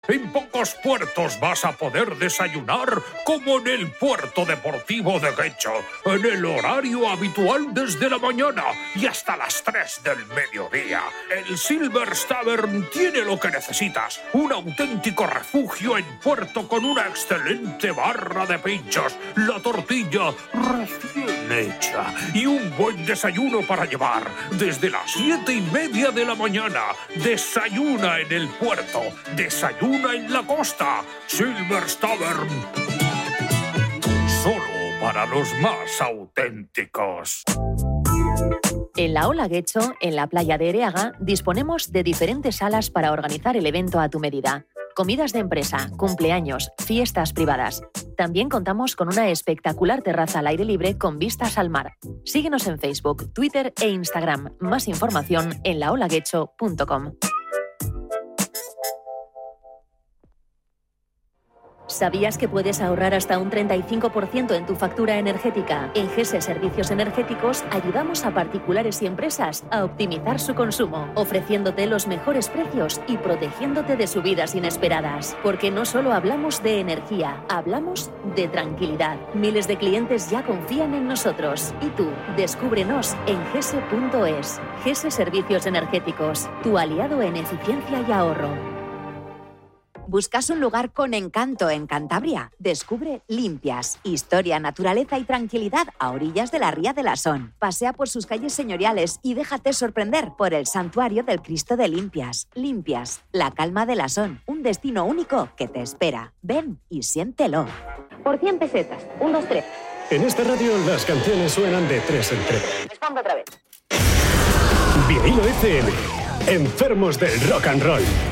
En pocos puertos vas a poder desayunar como en el Puerto Deportivo de Guecho, en el horario habitual desde la mañana y hasta las 3 del mediodía. El Silver's Tavern tiene lo que necesitas, un auténtico refugio en puerto con una excelente barra de pinchos, la tortilla recién hecha y un buen desayuno para llevar desde las 7:30 de la mañana. Desayuna en el puerto, desayuna en la costa. Silver's Tavern. Solo para los más auténticos. En la Ola Guecho, en la playa de Ereaga, disponemos de diferentes salas para organizar el evento a tu medida. Comidas de empresa, cumpleaños, fiestas privadas. También contamos con una espectacular terraza al aire libre con vistas al mar. Síguenos en Facebook, Twitter e Instagram. Más información en laolaguecho.com. ¿Sabías que puedes ahorrar hasta un 35% en tu factura energética? En GESE Servicios Energéticos ayudamos a particulares y empresas a optimizar su consumo, ofreciéndote los mejores precios y protegiéndote de subidas inesperadas. Porque no solo hablamos de energía, hablamos de tranquilidad. Miles de clientes ya confían en nosotros. Y tú, descúbrenos en gese.es. GESE Servicios Energéticos, tu aliado en eficiencia y ahorro. ¿Buscas un lugar con encanto en Cantabria? Descubre Limpias, historia, naturaleza y tranquilidad a orillas de la ría de la Son. Pasea por sus calles señoriales y déjate sorprender por el santuario del Cristo de Limpias. Limpias, la calma de la Son, un destino único que te espera. Ven y siéntelo. Por 100 pesetas, 1, 2, 3. En esta radio las canciones suenan de 3 en 3. Respondo otra vez. Vinilo FM, enfermos del rock and roll.